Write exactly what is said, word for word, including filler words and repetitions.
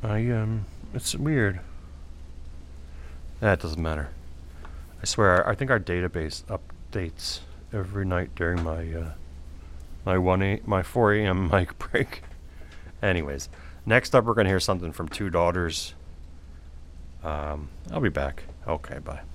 I, um, it's weird. That doesn't matter. I swear, I think our database updates every night during my, uh, my one eight, my four A M mic break. Anyways, next up we're going to hear something from Two Daughters. Um, I'll be back. Okay, bye.